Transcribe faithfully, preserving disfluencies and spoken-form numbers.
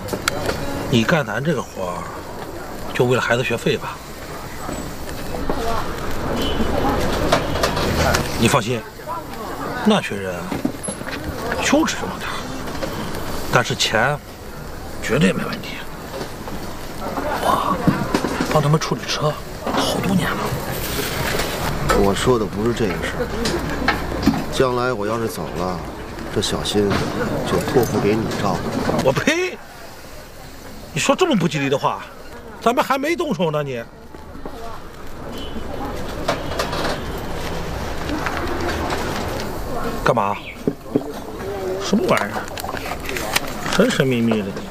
你干咱这个活，就为了孩子学费吧？你放心，那群人就只这么点，但是钱绝对没问题。我帮他们处理车好多年了。 我说的不是这个事儿。将来我要是走了，这小心就托付给你照顾。 我呸！你说这么不吉利的话，咱们还没动手呢，你。干嘛？什么玩意儿？神神秘秘的。